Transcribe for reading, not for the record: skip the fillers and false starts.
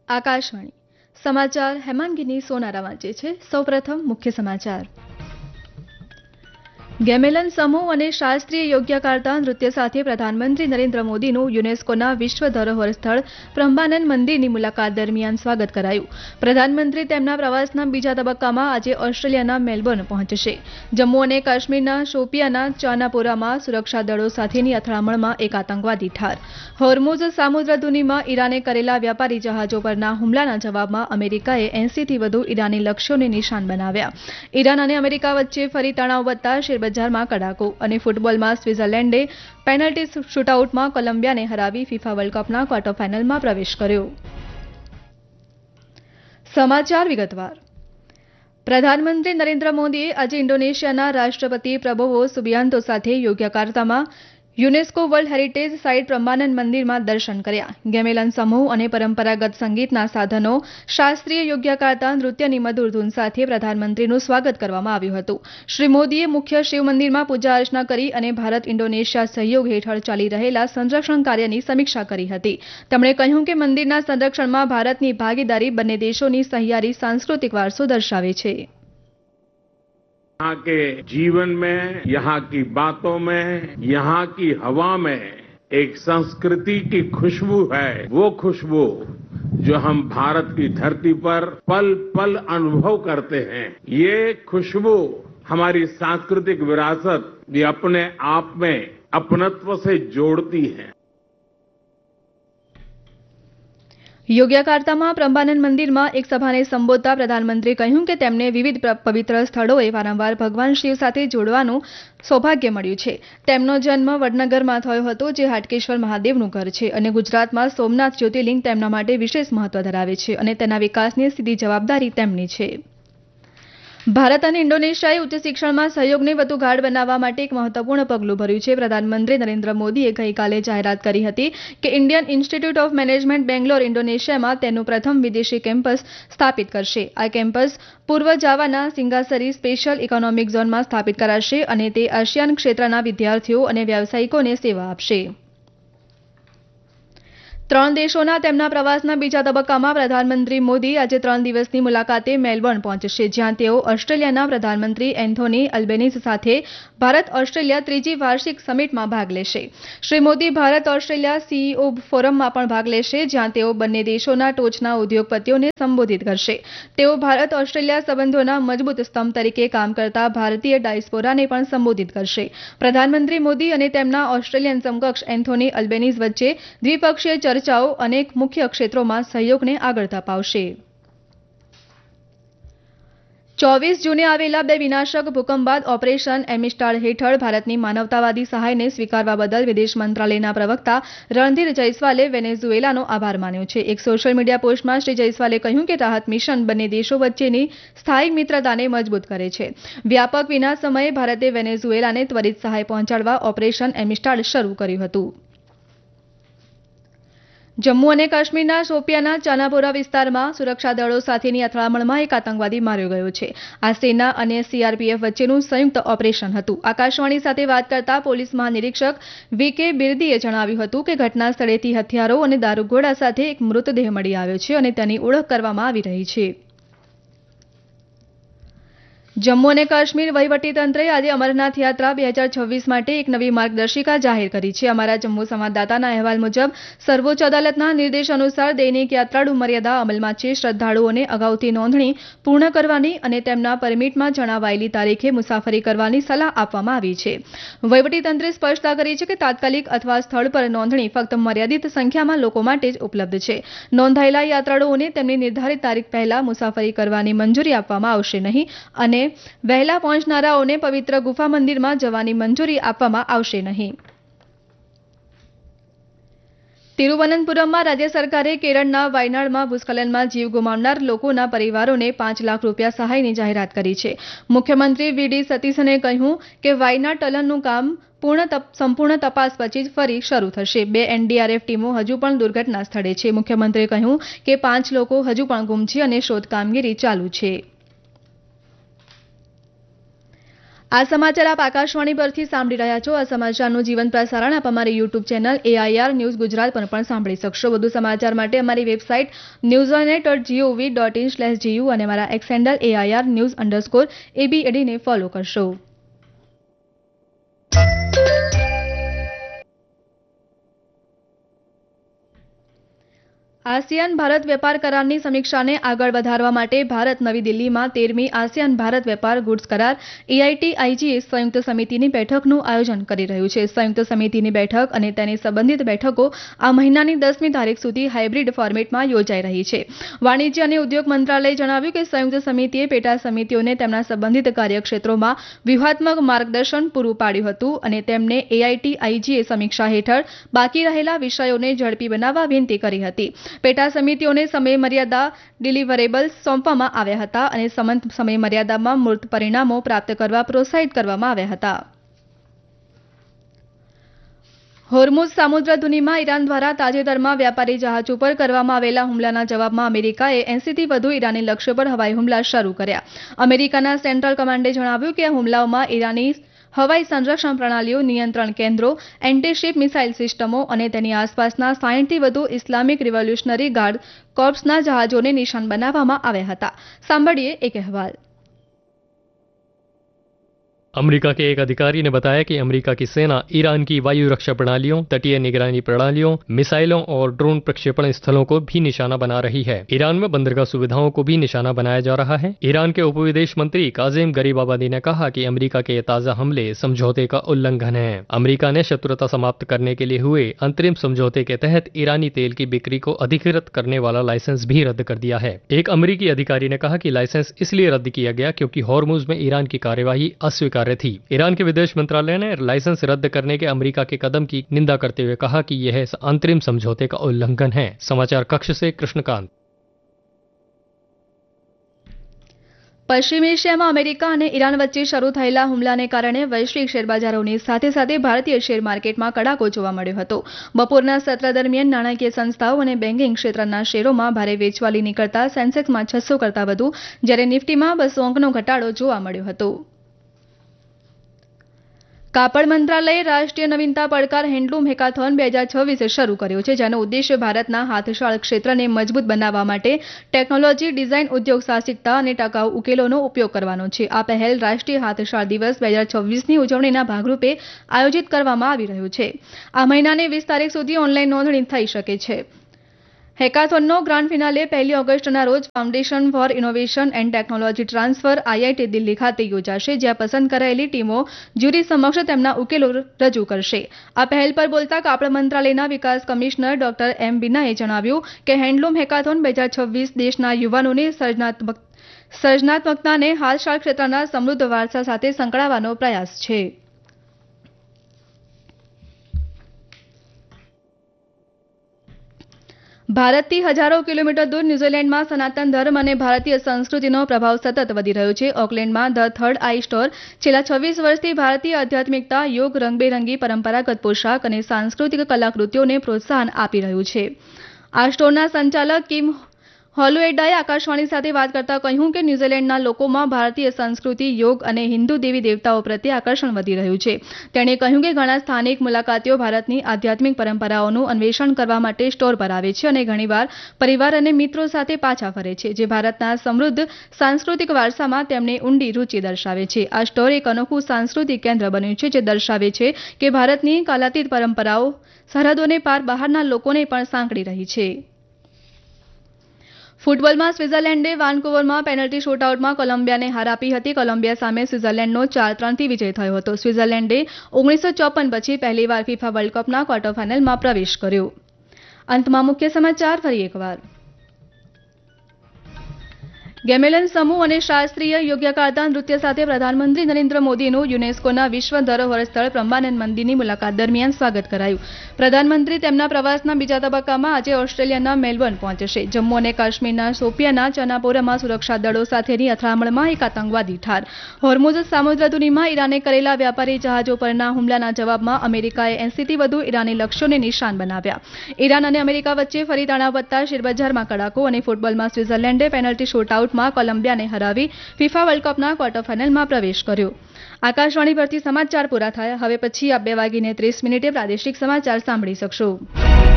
આકાશવાણી સમાચાર હેમાંગીની સોનારા વાંચે છે. સૌપ્રથમ મુખ્ય સમાચાર. ગેમેલન સમૂહ અને શાસ્ત્રીય યોગ્યકાર્તા નૃત્ય સાથે પ્રધાનમંત્રી નરેન્દ્ર મોદીનું યુનેસ્કોના વિશ્વ ધરોહર સ્થળ બ્રહ્માનંદ મંદિરની મુલાકાત દરમિયાન સ્વાગત કરાયું. પ્રધાનમંત્રી તેમના પ્રવાસના બીજા તબક્કામાં આજે ઓસ્ટ્રેલિયાના મેલબોર્ન પહોંચશે. જમ્મુ અને કાશ્મીરના શોપિયાના ચાનાપોરામાં સુરક્ષા દળો સાથેની અથડામણમાં એક આતંકવાદી ઠાર. હોર્મુઝ સામુદ્રધુનીમાં ઈરાને કરેલા વ્યાપારી જહાજો પરના હુમલાના જવાબમાં અમેરિકાએ 80થી વધુ ઈરાની લક્ષ્યોને નિશાન બનાવ્યા. ઈરાન અને અમેરિકા વચ્ચે ફરી તણાવ વધતા શેરબજારમાં કડાકો અને ફૂટબોલમાં સ્વિટ્ઝરલેન્ડે પેનલ્ટી શૂટઆઉટમાં કોલંબિયાને હરાવી ફિફા વર્લ્ડ કપના ક્વાર્ટર ફાઇનલમાં પ્રવેશ કર્યો. સમાચાર વિગતવાર. પ્રધાનમંત્રી નરેન્દ્ર મોદીએ આજે ઇન્ડોનેશિયાના રાષ્ટ્રપતિ પ્રબોવો સુબિયાન્તો સાથે યોગ્યકાર્તામાં UNESCO world heritage site Brahmanand મંદિરમાં દર્શન કર્યા. ગેમેલન સમૂહ અને પરંપરાગત સંગીતના સાધનો, શાસ્ત્રીય યોગ્યકાર્તા નૃત્યની મધુર ધૂન સાથે પ્રધાનમંત્રીનું સ્વાગત કરવામાં આવ્યું હતું. શ્રી મોદીએ મુખ્ય શિવ મંદિરમાં પૂજા અર્ચના કરી અને ભારત ઇન્ડોનેશિયા સહયોગ હેઠળ ચાલી રહેલા સંરક્ષણ કાર્યની સમીક્ષા કરી હતી. તેમણે કહ્યું કે મંદિરના સંરક્ષણમાં ભારતની ભાગીદારી બંને દેશોની સહિયારી સાંસ્કૃતિક વારસો દર્શાવે છે. यहाँ के जीवन में, यहाँ की बातों में, यहाँ की हवा में एक संस्कृति की खुशबू है. वो खुशबू जो हम भारत की धरती पर पल पल अनुभव करते हैं. ये खुशबू हमारी सांस्कृतिक विरासत भी अपने आप में अपनत्व से जोड़ती है. યોગ્યકાર્તામાં બ્રહ્માનંદ મંદિરમાં એક સભાને સંબોધતા પ્રધાનમંત્રીએ કહ્યું કે તેમને વિવિધ પવિત્ર સ્થળોએ વારંવાર ભગવાન શિવ સાથે જોડવાનું સૌભાગ્ય મળ્યું છે. તેમનો જન્મ વડનગરમાં થયો હતો, જે હાટકેશ્વર મહાદેવનું ઘર છે, અને ગુજરાતમાં સોમનાથ જ્યોતિર્લિંગ તેમના માટે વિશેષ મહત્વ ધરાવે છે અને તેના વિકાસની સીધી જવાબદારી તેમની છે. ભારત અને ઇન્ડોનેશિયાએ ઉચ્ચ શિક્ષણમાં સહયોગને વધુ ગાઢ બનાવવા માટે એક મહત્વપૂર્ણ પગલું ભર્યું છે. પ્રધાનમંત્રી નરેન્દ્ર મોદીએ ગઈકાલે જાહેરાત કરી હતી કે Indian institute of management Bangalore ઇન્ડોનેશિયામાં તેનું પ્રથમ વિદેશી કેમ્પસ સ્થાપિત કરશે. આ કેમ્પસ પૂર્વ જાવાના સિંગાસરી સ્પેશિયલ ઇકોનોમિક ઝોનમાં સ્થાપિત કરાશે અને તે આસિયાન ક્ષેત્રના વિદ્યાર્થીઓ અને વ્યાવસાયિકોને સેવા આપશે. 3 દેશોના તેમના પ્રવાસના બીજા તબક્કામાં પ્રધાનમંત્રી મોદી આજે 3 દિવસની મુલાકાતે મેલબોર્ન પહોંચશે, જ્યાં તેઓ ઓસ્ટ્રેલિયાના પ્રધાનમંત્રી એન્થોની અલ્બેનીઝ સાથે ભારત ઓસ્ટ્રેલિયા ત્રીજી વાર્ષિક સમિટમાં ભાગ લેશે. શ્રી મોદી ભારત ઓસ્ટ્રેલિયા સીઈઓ ફોરમમાં પણ ભાગ લેશે, જ્યાં તેઓ બંને દેશોના ટોચના ઉદ્યોગપતિઓને સંબોધિત કરશે. તેઓ ભારત ઓસ્ટ્રેલિયા સંબંધોના મજબૂત સ્તંભ તરીકે કામ કરતા ભારતીય ડાયસ્પોરાને પણ સંબોધિત કરશે. પ્રધાનમંત્રી મોદી અને તેમના ઓસ્ટ્રેલિયન સમકક્ષ એન્થોની અલ્બેનીઝ વચ્ચે દ્વિપક્ષીય ચર્ચાઓ અનેક મુખ્ય ક્ષેત્રોમાં સહયોગને આગળ ધપાવશે. 24 જૂને આવેલા 2 વિનાશક ભૂકંપ બાદ ઓપરેશન એમિસ્ટાડ હેઠળ ભારતની માનવતાવાદી સહાયને સ્વીકારવા બદલ વિદેશ મંત્રાલયના પ્રવક્તા રણધીર જયસ્વાલે વેનેઝુએલાનો આભાર માન્યો છે. એક સોશિયલ મીડિયા પોસ્ટમાં શ્રી જયસ્વાલે કહ્યું કે રાહત મિશન બંને દેશો વચ્ચેની સ્થાયી મિત્રતાને મજબૂત કરે છે. વ્યાપક વિનાશ સમયે ભારતે વેનેઝુએલાને ત્વરિત સહાય પહોંચાડવા ઓપરેશન એમિસ્ટાડ શરૂ કર્યું હતું. જમ્મુ અને કાશ્મીરના શોપિયાના ચાનાપોરા વિસ્તારમાં સુરક્ષા દળો સાથેની અથડામણમાં એક આતંકવાદી માર્યો ગયો છે. આ સેના અને સીઆરપીએફ વચ્ચેનું સંયુક્ત ઓપરેશન હતું. આકાશવાણી સાથે વાત કરતા પોલીસ મહાનિરીક્ષક વી.કે. બિરદીએ જણાવ્યું હતું કે ઘટના સ્થળેથી હથિયારો અને દારૂગોળા સાથે એક મૃતદેહ મળી આવ્યો છે અને તેની ઓળખ કરવામાં આવી રહી છે. જમ્મુ અને કાશ્મીર વહીવટીતંત્રે આજે અમરનાથ યાત્રા 2026 માટે એક નવી માર્ગદર્શિકા જાહેર કરી છે. અમારા જમ્મુ સંવાદદાતાના અહેવાલ મુજબ સર્વોચ્ચ અદાલતના નિર્દેશ અનુસાર દૈનિક યાત્રાળુ મર્યાદા અમલમાં છે. શ્રદ્ધાળુઓને અગાઉથી નોંધણી પૂર્ણ કરવાની અને તેમના પરમિટમાં જણાવાયેલી તારીખે મુસાફરી કરવાની સલાહ આપવામાં આવી છે. વહીવટીતંત્રે સ્પષ્ટતા કરી છે કે તાત્કાલિક અથવા સ્થળ પર નોંધણી ફક્ત મર્યાદિત સંખ્યામાં લોકો માટે જ ઉપલબ્ધ છે. નોંધાયેલા યાત્રાળુઓને તેમની નિર્ધારિત તારીખ પહેલા મુસાફરી કરવાની મંજૂરી આપવામાં આવશે નહીં અને વહેલા પહોંચનારાઓને પવિત્ર ગુફા મંદિરમાં જવાની મંજૂરી આપવામાં આવશે નહીં. તિરુવનંતપુરમમાં રાજ્ય સરકારે કેરળના વાયનાડમાં ભૂસ્ખલનમાં જીવ ગુમાવનાર લોકોના પરિવારોને 5 લાખ રૂપિયા સહાયની જાહેરાત કરી છે. મુખ્યમંત્રી વી.ડી. સતીશને કહ્યું કે વાયનાડ ટનલનું કામ સંપૂર્ણ તપાસ પછી જ ફરી શરૂ થશે. 2 એનડીઆરએફ ટીમો હજુ પણ દુર્ઘટના સ્થળે છે. મુખ્યમંત્રીએ કહ્યું કે 5 લોકો હજુ પણ ગુમ છે અને શોધ કામગીરી ચાલુ છે. આ સમાચાર આપ આકાશવાણી પરથી સાંભળી રહ્યા છો. આ સમાચારનું જીવંત પ્રસારણ આપ અમારી YouTube channel AIR news Gujarat પર પણ સાંભળી શકશો. વધુ સમાચાર માટે અમારી વેબસાઇટ newsonet.gov.in/gu અને અમારા એક્સ હેન્ડલ AIR_news_ABAD ને ફોલો કરશો. આસિયાન ભારત વેપાર કરારની સમીક્ષાને આગળ વધારવા માટે ભારત નવી દિલ્હીમાં 13મી આસિયાન ભારત વેપાર ગુડ્સ કરાર AITIGA સંયુક્ત સમિતિની બેઠકનું આયોજન કરી રહ્યું છે. સંયુક્ત સમિતિની બેઠક અને તેની સંબંધિત બેઠકો આ મહિનાની 10મી તારીખ સુધી હાઇબ્રિડ ફોર્મેટમાં યોજાઈ રહી છે. વાણિજ્ય અને ઉદ્યોગ મંત્રાલયે જણાવ્યું કે સંયુક્ત સમિતિએ પેટા સમિતિઓને તેમના સંબંધિત કાર્યક્ષેત્રોમાં વ્યૂહાત્મક માર્ગદર્શન પૂરું પાડ્યું હતું અને તેમને AITIGA સમીક્ષા હેઠળ બાકી રહેલા વિષયોને ઝડપી બનાવવા વિનંતી કરી હતી. પેટા સમિતિઓને સમય મર્યાદા ડિલિવરેબલ્સ સોંપવામાં આવ્યા હતા અને સમંત સમય મર્યાદામાં મૂર્ત પરિણામો પ્રાપ્ત કરવા પ્રોત્સાહિત કરવામાં આવ્યા હતા. હોર્મુઝ સામુદ્રધુનીમાં ઈરાન દ્વારા તાજેતરમાં વ્યાપારી જહાજ ઉપર કરવામાં આવેલા હુમલાના જવાબમાં અમેરિકાએ 80થી વધુ ઈરાની લક્ષ્યો પર હવાઈ હુમલા શરૂ કર્યા. અમેરિકાના સેન્ટ્રલ કમાન્ડે જણાવ્યું કે આ હુમલાઓમાં ઈરાની હવાઈ સંરક્ષણ પ્રણાલીઓ, નિયંત્રણ કેન્દ્રો, એન્ટી-શિપ મિસાઇલ સિસ્ટમો અને તેની આસપાસના 60થી વધુ ઇસ્લામિક રિવોલ્યુશનરી ગાર્ડ કોર્પ્સના જહાજોને નિશાન બનાવવામાં આવ્યા હતા. સાંભળીએ એક અહેવાલ. अमेरिका के एक अधिकारी ने बताया कि अमेरिका की सेना ईरान की वायु रक्षा प्रणालियों, तटीय निगरानी प्रणालियों, मिसाइलों और ड्रोन प्रक्षेपण स्थलों को भी निशाना बना रही है. ईरान में बंदरगाह सुविधाओं को भी निशाना बनाया जा रहा है. ईरान के उप विदेश मंत्री काजिम गरीबाबादी ने कहा कि अमेरिका के ताजा हमले समझौते का उल्लंघन है. अमेरिका ने शत्रुता समाप्त करने के लिए हुए अंतरिम समझौते के तहत ईरानी तेल की बिक्री को अधिकृत करने वाला लाइसेंस भी रद्द कर दिया है. एक अमेरिकी अधिकारी ने कहा कि लाइसेंस इसलिए रद्द किया गया क्योंकि हॉर्मुज में ईरान की कार्यवाही अस्वीकार थी. ईरान के विदेश मंत्रालय ने लाइसेंस रद्द करने के अमेरिका के कदम की निंदा करते हुए कहा कि यह अंतरिम समझौते का उल्लंघन है. समाचार कक्ष से कृष्णकांत. પશ્ચિમ એશિયામાં અમેરિકા અને ઈરાન વચ્ચે શરૂ થયેલા હુમલાને કારણે વૈશ્વિક શેરબજારોની સાથે સાથે ભારતીય શેર માર્કેટમાં કડાકો જોવા મળ્યો હતો. બપોરના સત્ર દરમિયાન નાણાકીય સંસ્થાઓ અને બેન્કિંગ ક્ષેત્રના શેરોમાં ભારે વેચવાલી નીકળતા સેન્સેક્સમાં 600 કરતાં વધુ, જ્યારે નિફ્ટીમાં 200 અંકનો ઘટાડો જોવા મળ્યો હતો. કાપડ મંત્રાલયે રાષ્ટ્રીય નવીનતા પડકાર હેન્ડલૂમ હેકાથોન 2026 શરૂ કર્યો છે, જેનો ઉદ્દેશ્ય ભારતના હાથશાળ ક્ષેત્રને મજબૂત બનાવવા માટે ટેકનોલોજી, ડિઝાઇન, ઉદ્યોગ સાહસિકતા અને ટકાઉ ઉકેલોનો ઉપયોગ કરવાનો છે. આ પહેલ રાષ્ટ્રીય હાથશાળ દિવસ 2026ની ઉજવણીના ભાગરૂપે આયોજિત કરવામાં આવી રહ્યું છે. આ મહિનાની 20 તારીખ સુધી ઓનલાઈન નોંધણી થઈ શકે છે. હેકાથોનનો ગ્રાન્ડ ફિનાલે 1 ઓગસ્ટના રોજ foundation four innovation and technology transfer IIT Delhi ખાતે યોજાશે, જ્યાં પસંદ કરાયેલી ટીમો જ્યુરી સમક્ષ તેમના ઉકેલો રજૂ કરશે. આ પહેલ પર બોલતા કાપડ મંત્રાલયના વિકાસ કમિશનર ડોક્ટર M. બીનાએ જણાવ્યું કે હેન્ડલૂમ હેકાથોન 2026 દેશના યુવાનોની સર્જનાત્મકતાને હાથશાળ ક્ષેત્રના સમૃદ્ધ વારસા સાથે સંકળાવવાનો પ્રયાસ છે. ભારતથી હજારો કિલોમીટર દૂર ન્યૂઝીલેન્ડમાં સનાતન ધર્મ અને ભારતીય સંસ્કૃતિનો પ્રભાવ સતત વધી રહ્યો છે. ઓકલેન્ડમાં ધ થર્ડ આઈ સ્ટોર છેલ્લા 26 વર્ષથી ભારતીય આધ્યાત્મિકતા, યોગ, રંગબેરંગી પરંપરાગત પોશાક અને સાંસ્કૃતિક કલાકૃતિઓને પ્રોત્સાહન આપી રહ્યું છે. આ સ્ટોરના સંચાલક કિમ હોલુએડાએ આકાશવાણી સાથે વાત કરતા કહ્યું કે ન્યૂઝીલેન્ડના લોકોમાં ભારતીય સંસ્કૃતિ, યોગ અને હિન્દુ દેવી દેવતાઓ પ્રત્યે આકર્ષણ વધી રહ્યું છે. તેણે કહ્યું કે ઘણા સ્થાનિક મુલાકાતીઓ ભારતની આધ્યાત્મિક પરંપરાઓનું અન્વેષણ કરવા માટે સ્ટોર પર આવે છે અને ઘણીવાર પરિવાર અને મિત્રો સાથે પાછા ફરે છે, જે ભારતના સમૃદ્ધ સાંસ્કૃતિક વારસામાં તેમની ઊંડી રુચિ દર્શાવે છે. આ સ્ટોર એક અનોખું સાંસ્કૃતિક કેન્દ્ર બન્યું છે, જે દર્શાવે છે કે ભારતની કાલાતીત પરંપરાઓ સરહદોને પાર બહારના લોકોને પણ સાંકળી રહી છે. ફૂટબોલમાં સ્વિટ્ઝરલેન્ડે વાનકુવરમાં પેનલ્ટી શૂટઆઉટમાં કોલંબિયાને હાર આપી હતી. કોલંબિયા સામે સ્વિટ્ઝરલેન્ડનો 4-3થી વિજય થયો હતો. સ્વિટ્ઝરલેન્ડે 1954 પછી પહેલીવાર ફિફા વર્લ્ડ કપના ક્વાર્ટર ફાઇનલમાં પ્રવેશ કર્યો. અંતમાં મુખ્ય સમાચાર ફરી એકવાર. ગેમેલન સમૂહ અને શાસ્ત્રીય યોગ્યકાર્તા નૃત્ય સાથે પ્રધાનમંત્રી નરેન્દ્ર મોદીનું યુનેસ્કોના વિશ્વ ધરોહર સ્થળ બ્રહ્માનંદ મંદિરની મુલાકાત દરમિયાન સ્વાગત કરાયું. પ્રધાનમંત્રી તેમના પ્રવાસના બીજા તબક્કામાં આજે ઓસ્ટ્રેલિયાના મેલબર્ન પહોંચશે. જમ્મુ અને કાશ્મીરના શોપિયાના ચનાપોરામાં સુરક્ષા દળો સાથેની અથડામણમાં એક આતંકવાદી ઠાર. હોર્મુઝ સામુદ્રધુનીમાં ઈરાને કરેલા વ્યાપારી જહાજો પરના હુમલાના જવાબમાં અમેરિકાએ 80થી વધુ ઈરાની લક્ષ્યોને નિશાન બનાવ્યા. ઈરાન અને અમેરિકા વચ્ચે ફરી તણાવ વધતા શેરબજારમાં કડાકો અને ફૂટબોલમાં સ્વિટ્ઝરલેન્ડે પેનલ્ટી શૂટઆઉટ પ્લે ઓફમાં કોલંબિયાને હરાવી ફિફા વર્લ્ડ કપના ક્વાર્ટર ફાઇનલમાં પ્રવેશ કર્યો. આકાશવાણી પરથી સમાચાર પૂરા થયા. હવે પછી આપ 2:30 પ્રાદેશિક સમાચાર સાંભળી શકશો.